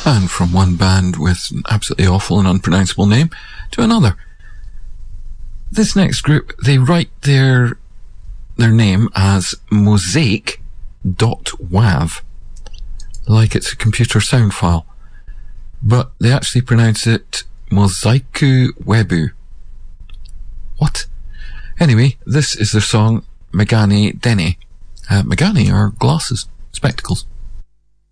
and from one band with an absolutely awful and unpronounceable name to another. This next group, they write their name as mosaic.wav, like it's a computer sound file, but they actually pronounce it Mosaiku Webu. What? Anyway, this is their song Megane Dene. Megane are glasses, spectacles.